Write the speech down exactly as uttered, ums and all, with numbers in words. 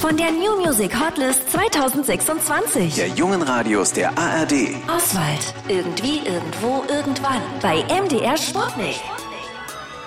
von der New Music Hotlist zwanzig sechsundzwanzig. Der jungen Radios der A R D. Oswald. Irgendwie, irgendwo, irgendwann. Bei M D R Sputnik.